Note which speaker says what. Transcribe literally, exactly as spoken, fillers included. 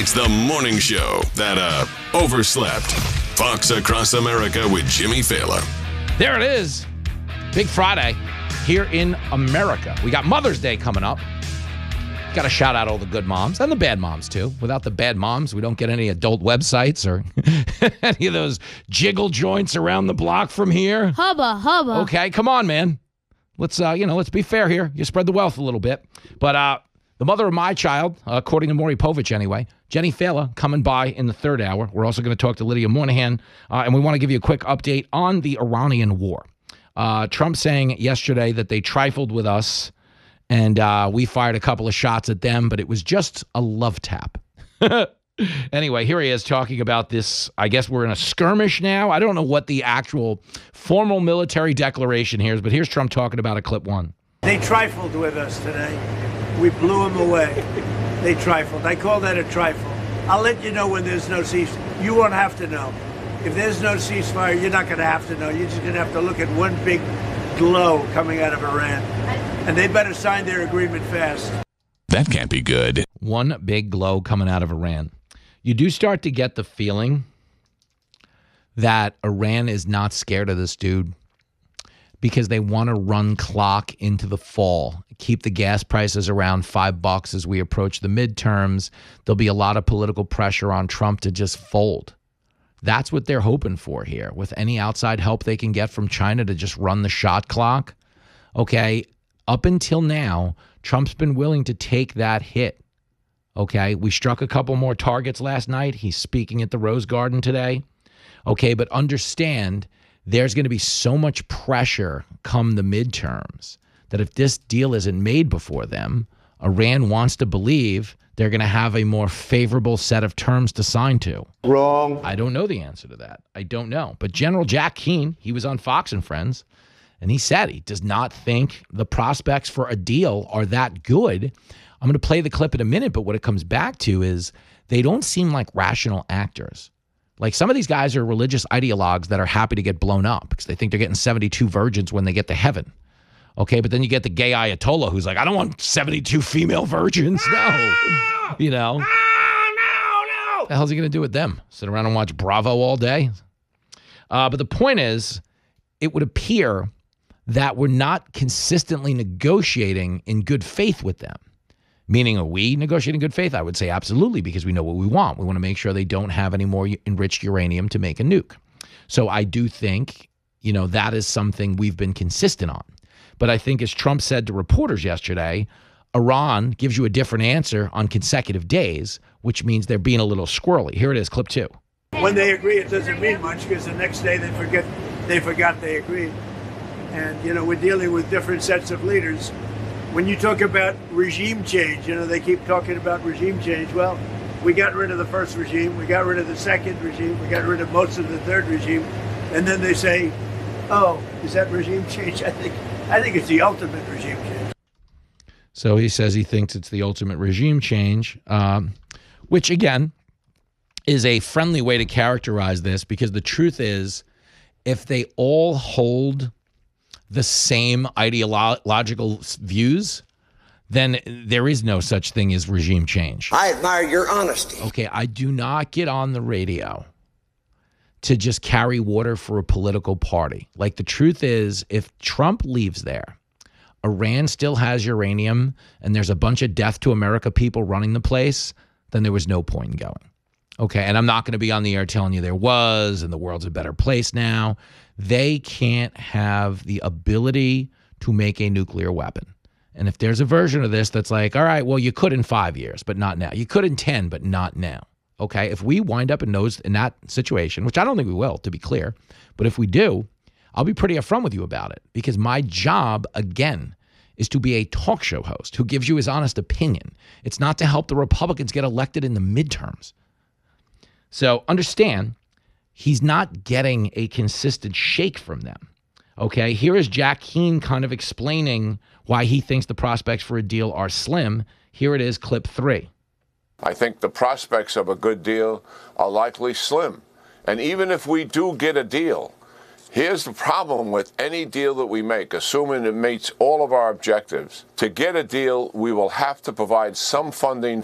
Speaker 1: It's the morning show that, uh, overslept. Fox Across America with Jimmy Fallon.
Speaker 2: There it is. Big Friday here in America. We got Mother's Day coming up. Got to shout out all the good moms and the bad moms, too. Without the bad moms, we don't get any adult websites or any of those jiggle joints around the block from here.
Speaker 3: Hubba, hubba.
Speaker 2: Okay, come on, man. Let's, uh, you know, let's be fair here. You spread the wealth a little bit. But uh, the mother of my child, uh, according to Maury Povich anyway, Jenny Fallon, coming by in the third hour. We're also going to talk to Lydia Moynihan, uh, and we want to give you a quick update on the Iranian war. Uh, Trump saying yesterday that they trifled with us, and uh, we fired a couple of shots at them, but it was just a love tap. Anyway, here he is talking about this. I guess we're in a skirmish now. I don't know what the actual formal military declaration here is, but here's Trump talking about it, clip one.
Speaker 4: They trifled with us today. We blew them away. They trifled. I call that a trifle. I'll let you know when there's no ceasefire. You won't have to know. If there's no ceasefire, you're not going to have to know. You're just going to have to look at one big glow coming out of Iran. And they better sign their agreement fast.
Speaker 1: That can't be good.
Speaker 2: One big glow coming out of Iran. You do start to get the feeling that Iran is not scared of this dude because they want to run clock into the fall, keep the gas prices around five bucks as we approach the midterms. There'll be a lot of political pressure on Trump to just fold. That's what they're hoping for here. With any outside help they can get from China to just run the shot clock. Okay, up until now, Trump's been willing to take that hit. Okay, we struck a couple more targets last night. He's speaking at the Rose Garden today. Okay, but understand there's going to be so much pressure come the midterms that if this deal isn't made before them, Iran wants to believe they're going to have a more favorable set of terms to sign to.
Speaker 4: Wrong.
Speaker 2: I don't know the answer to that. I don't know. But General Jack Keane, he was on Fox and Friends, and he said he does not think the prospects for a deal are that good. I'm going to play the clip in a minute, but what it comes back to is they don't seem like rational actors. Like some of these guys are religious ideologues that are happy to get blown up because they think they're getting seventy-two virgins when they get to heaven. Okay, but then you get the gay Ayatollah who's like, I don't want seventy-two female virgins. No. You know. No, no, no. What the hell's he going to do with them? Sit around and watch Bravo all day? Uh, but the point is, it would appear that we're not consistently negotiating in good faith with them. Meaning, are we negotiating in good faith? I would say absolutely, because we know what we want. We want to make sure they don't have any more enriched uranium to make a nuke. So I do think, you know, that is something we've been consistent on. But I think, as Trump said to reporters yesterday, Iran gives you a different answer on consecutive days, which means they're being a little squirrely. Here it is, clip two.
Speaker 4: When they agree, it doesn't mean much because the next day they forget they forgot they agreed. And, you know, we're dealing with different sets of leaders. When you talk about regime change, you know, they keep talking about regime change. Well, we got rid of the first regime. We got rid of the second regime. We got rid of most of the third regime. And then they say, oh, is that regime change? I think I think it's the ultimate regime change.
Speaker 2: So he says he thinks it's the ultimate regime change, um, which, again, is a friendly way to characterize this, because the truth is, if they all hold the same ideological views, then there is no such thing as regime change.
Speaker 5: I admire your honesty.
Speaker 2: Okay, I do not get on the radio to just carry water for a political party. Like, the truth is, if Trump leaves there, Iran still has uranium, and there's a bunch of death to America people running the place, then there was no point in going. Okay, and I'm not going to be on the air telling you there was, and the world's a better place now. They can't have the ability to make a nuclear weapon. And if there's a version of this that's like, all right, well, you could in five years, but not now. You could in ten, but not now. Okay, if we wind up in those in that situation, which I don't think we will, to be clear, but if we do, I'll be pretty upfront with you about it, because my job, again, is to be a talk show host who gives you his honest opinion. It's not to help the Republicans get elected in the midterms. So understand, he's not getting a consistent shake from them. Okay, here is Jack Keane kind of explaining why he thinks the prospects for a deal are slim. Here it is, clip three.
Speaker 6: I think the prospects of a good deal are likely slim. And even if we do get a deal, here's the problem with any deal that we make, assuming it meets all of our objectives. To get a deal, we will have to provide some funding